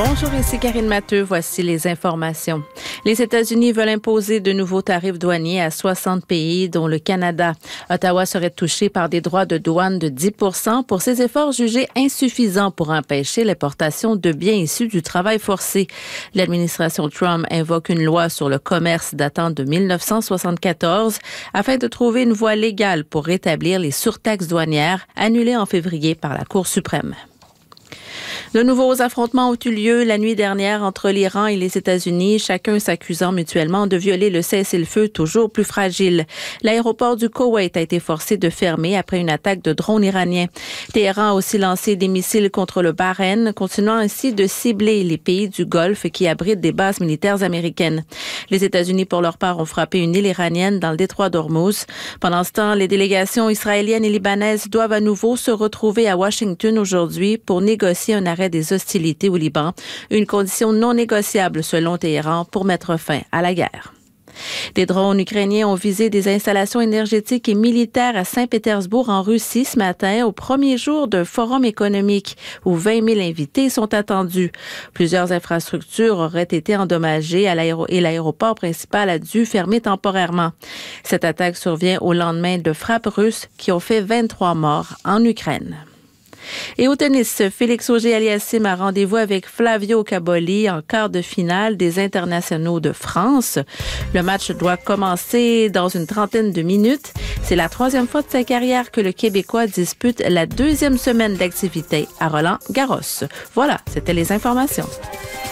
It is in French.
Bonjour, ici Karine Matteux. Voici les informations. Les États-Unis veulent imposer de nouveaux tarifs douaniers à 60 pays, dont le Canada. Ottawa serait touché par des droits de douane de 10 pour ses efforts jugés insuffisants pour empêcher l'importation de biens issus du travail forcé. L'administration Trump invoque une loi sur le commerce datant de 1974 afin de trouver une voie légale pour rétablir les surtaxes douanières annulées en février par la Cour suprême. De nouveaux affrontements ont eu lieu la nuit dernière entre l'Iran et les États-Unis, chacun s'accusant mutuellement de violer le cessez-le-feu toujours plus fragile. L'aéroport du Koweït a été forcé de fermer après une attaque de drones iraniens. Téhéran a aussi lancé des missiles contre le Bahreïn, continuant ainsi de cibler les pays du Golfe qui abritent des bases militaires américaines. Les États-Unis, pour leur part, ont frappé une île iranienne dans le détroit d'Ormuz. Pendant ce temps, les délégations israéliennes et libanaises doivent à nouveau se retrouver à Washington aujourd'hui pour négocier un arrêt des hostilités au Liban, une condition non négociable selon Téhéran pour mettre fin à la guerre. Des drones ukrainiens ont visé des installations énergétiques et militaires à Saint-Pétersbourg en Russie ce matin, au premier jour d'un forum économique où 20 000 invités sont attendus. Plusieurs infrastructures auraient été endommagées et l'aéroport principal a dû fermer temporairement. Cette attaque survient au lendemain de frappes russes qui ont fait 23 morts en Ukraine. Et au tennis, Félix Auger-Aliassime a rendez-vous avec Flavio Cobolli en quart de finale des internationaux de France. Le match doit commencer dans une trentaine de minutes. C'est la troisième fois de sa carrière que le Québécois dispute la deuxième semaine d'activité à Roland-Garros. Voilà, c'était les informations.